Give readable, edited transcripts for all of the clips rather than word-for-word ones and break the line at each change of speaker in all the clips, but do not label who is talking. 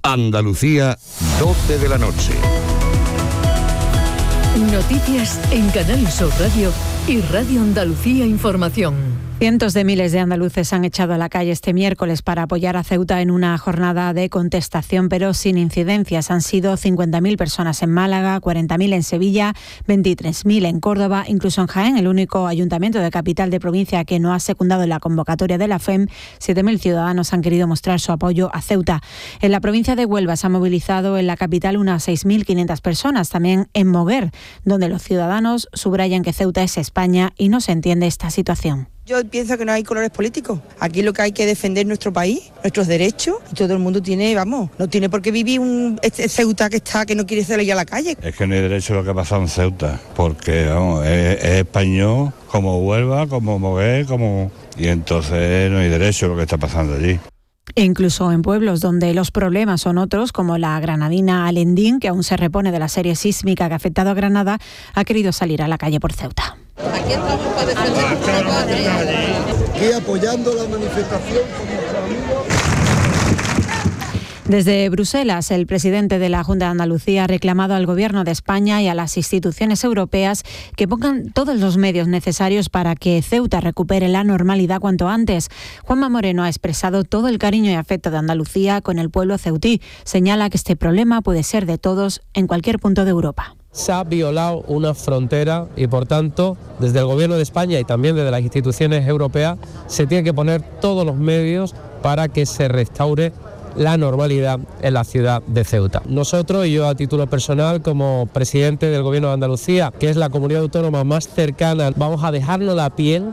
Andalucía, 12 de la noche.
Noticias en Canal Sur Radio y Radio Andalucía Información.
Cientos de miles de andaluces han echado a la calle este miércoles para apoyar a Ceuta en una jornada de contestación, pero sin incidencias. Han sido 50.000 personas en Málaga, 40.000 en Sevilla, 23.000 en Córdoba, incluso en Jaén, el único ayuntamiento de capital de provincia que no ha secundado la convocatoria de la FEM. 7.000 ciudadanos han querido mostrar su apoyo a Ceuta. En la provincia de Huelva se ha movilizado en la capital unas 6.500 personas, también en Moguer, donde los ciudadanos subrayan que Ceuta es España y no se entiende esta situación.
Yo pienso que no hay colores políticos. Aquí lo que hay que defender es nuestro país, nuestros derechos, y todo el mundo tiene, no tiene por qué vivir Ceuta que no quiere salir a la calle.
Es que no hay derecho a lo que ha pasado en Ceuta, porque es español, como Huelva, como Moguer, y entonces no hay derecho a lo que está pasando allí.
Incluso en pueblos donde los problemas son otros, como la granadina Alendín, que aún se repone de la serie sísmica que ha afectado a Granada, ha querido salir a la calle por Ceuta.
Aquí estamos para defender nuestra patria.
Aquí apoyando la manifestación con nuestros amigos.
Desde Bruselas, el presidente de la Junta de Andalucía ha reclamado al Gobierno de España y a las instituciones europeas que pongan todos los medios necesarios para que Ceuta recupere la normalidad cuanto antes. Juanma Moreno ha expresado todo el cariño y afecto de Andalucía con el pueblo ceutí. Señala que este problema puede ser de todos en cualquier punto de Europa.
Se ha violado una frontera y, por tanto, desde el Gobierno de España y también desde las instituciones europeas se tienen que poner todos los medios para que se restaure la normalidad en la ciudad de Ceuta. Nosotros, y yo a título personal como presidente del Gobierno de Andalucía, que es la comunidad autónoma más cercana, vamos a dejarnos la piel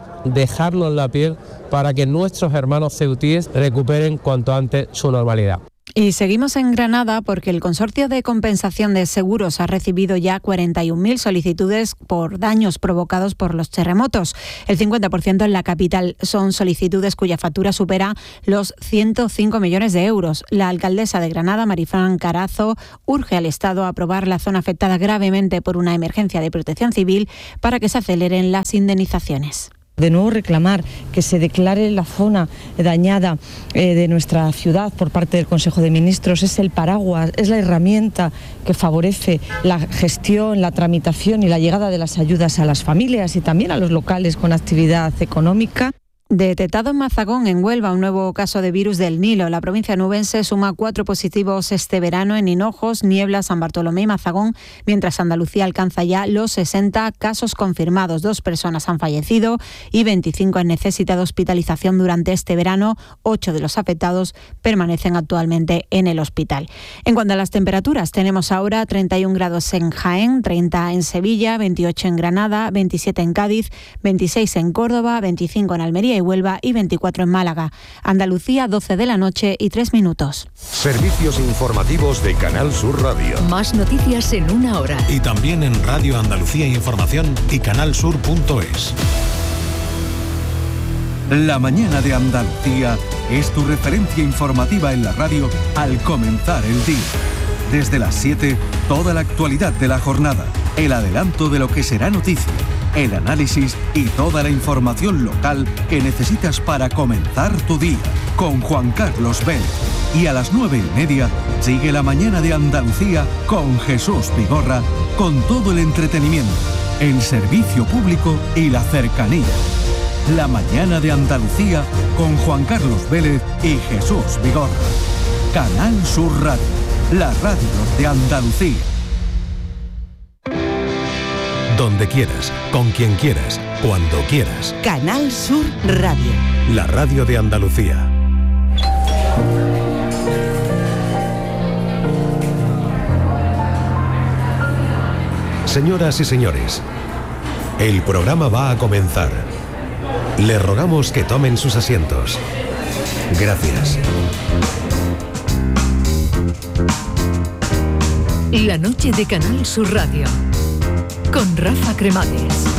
para que nuestros hermanos ceutíes recuperen cuanto antes su normalidad.
Y seguimos en Granada porque el Consorcio de Compensación de Seguros ha recibido ya 41.000 solicitudes por daños provocados por los terremotos. El 50% en la capital son solicitudes cuya factura supera los 105 millones de euros. La alcaldesa de Granada, Marifran Carazo, urge al Estado a aprobar la zona afectada gravemente por una emergencia de protección civil para que se aceleren las indemnizaciones.
De nuevo reclamar que se declare la zona dañada de nuestra ciudad por parte del Consejo de Ministros. Es el paraguas, es la herramienta que favorece la gestión, la tramitación y la llegada de las ayudas a las familias y también a los locales con actividad económica.
Detectado en Mazagón, en Huelva, un nuevo caso de virus del Nilo. La provincia nubense suma 4 positivos este verano en Hinojos, Niebla, San Bartolomé y Mazagón, mientras Andalucía alcanza ya los 60 casos confirmados. 2 personas han fallecido y 25 han necesitado hospitalización durante este verano. 8 de los afectados permanecen actualmente en el hospital. En cuanto a las temperaturas, tenemos ahora 31 grados en Jaén, 30 en Sevilla, 28 en Granada, 27 en Cádiz, 26 en Córdoba, 25 en Almería y Huelva y 24 en Málaga. Andalucía, 12 de la noche y 3 minutos.
Servicios informativos de Canal Sur Radio.
Más noticias en una hora.
Y también en Radio Andalucía Información y canalsur.es.
La mañana de Andalucía es tu referencia informativa en la radio al comenzar el día. Desde las 7, toda la actualidad de la jornada, el adelanto de lo que será noticia, el análisis y toda la información local que necesitas para comenzar tu día, con Juan Carlos Vélez. Y a las 9:30 sigue la mañana de Andalucía con Jesús Vigorra, con todo el entretenimiento, el servicio público y la cercanía. La mañana de Andalucía con Juan Carlos Vélez y Jesús Vigorra. Canal Sur Radio, la radio de Andalucía.
Donde quieras, con quien quieras, cuando quieras.
Canal Sur Radio.
La radio de Andalucía. Señoras y señores, el programa va a comenzar. Les rogamos que tomen sus asientos. Gracias.
La noche de Canal Sur Radio con Rafa Cremades.